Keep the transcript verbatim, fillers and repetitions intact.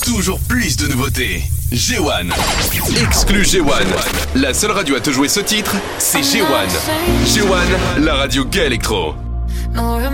toujours plus de nouveautés. G un. Exclu G un. La seule radio à te jouer ce titre, c'est G un. G un, la radio gay électro.